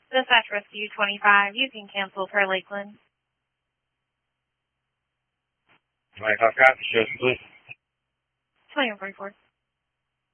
Dispatch Rescue 25, you can cancel per Lakeland. 25 copy, show some, please. 2144.